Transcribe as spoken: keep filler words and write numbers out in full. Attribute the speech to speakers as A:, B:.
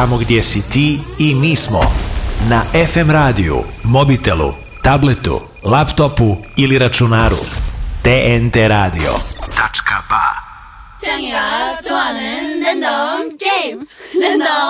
A: Tamo gdje si ti i mi smo. Na ef em radiju, mobitelu, tabletu, laptopu ili računaru. te en te radio tačka ba.
B: 짱이가 좋아하는 랜덤 게임 랜덤